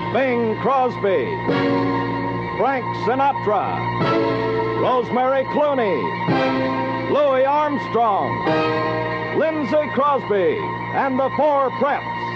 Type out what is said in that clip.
Bing Crosby, Frank Sinatra, Rosemary Clooney, Louis Armstrong, Lindsay Crosby, and the Four Preps.